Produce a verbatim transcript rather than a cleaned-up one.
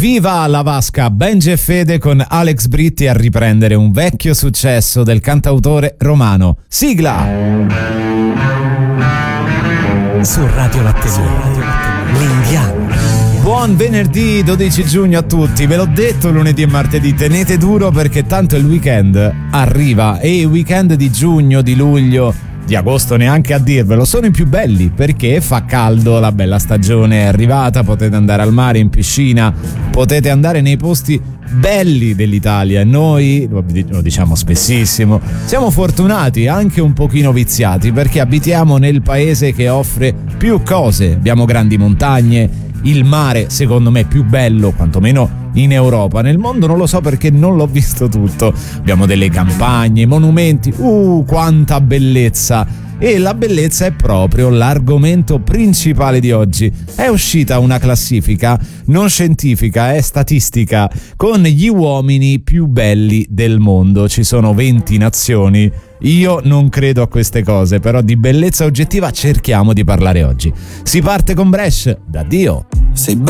Viva la vasca, Benji e Fede con Alex Britti a riprendere un vecchio successo del cantautore romano. Sigla! Su Radio Lattevere, l'Indiano. Buon venerdì dodici giugno a tutti, ve l'ho detto lunedì e martedì, tenete duro perché tanto il weekend arriva e i weekend di giugno, di luglio, di agosto neanche a dirvelo, sono i più belli perché fa caldo, la bella stagione è arrivata, potete andare al mare, in piscina, potete andare nei posti belli dell'Italia e noi, lo diciamo spessissimo, siamo fortunati, anche un pochino viziati perché abitiamo nel paese che offre più cose, abbiamo grandi montagne, il mare secondo me più bello, quantomeno in Europa, nel mondo non lo so perché non l'ho visto tutto, abbiamo delle campagne, monumenti, uh quanta bellezza, e la bellezza è proprio l'argomento principale di oggi. È uscita una classifica non scientifica, è statistica, con gli uomini più belli del mondo, ci sono venti nazioni. Io non credo a queste cose, però di bellezza oggettiva cerchiamo di parlare oggi. Si parte con Bresh, da Dio. Sei